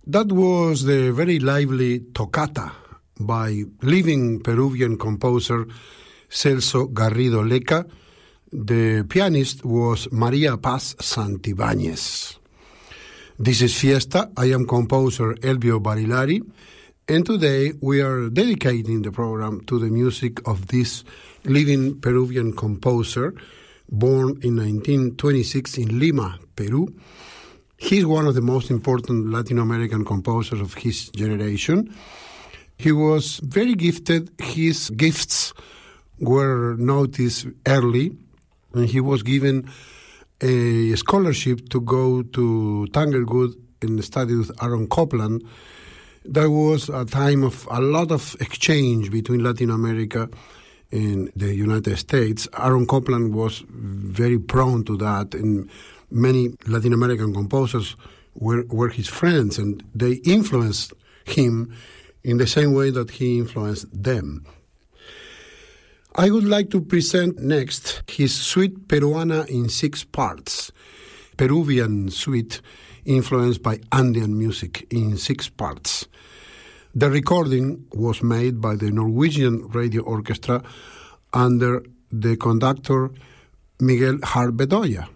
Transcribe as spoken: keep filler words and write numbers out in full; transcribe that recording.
That was the very lively Toccata by living Peruvian composer Celso Garrido Leca. The pianist was Maria Paz Santibáñez. This is Fiesta. I am composer Elvio Barilari, and today we are dedicating the program to the music of this living Peruvian composer, born in nineteen twenty-six in Lima, Peru. He's one of the most important Latin American composers of his generation. He was very gifted. His gifts were noticed early, and he was given a scholarship to go to Tanglewood and study with Aaron Copland. There was a time of a lot of exchange between Latin America and the United States. Aaron Copland was very prone to that, and many Latin American composers were, were his friends, and they influenced him in the same way that he influenced them. I would like to present next his Suite Peruana in six parts, Peruvian suite influenced by Andean music in six parts. The recording was made by the Norwegian Radio Orchestra under the conductor Miguel Har Bedoya.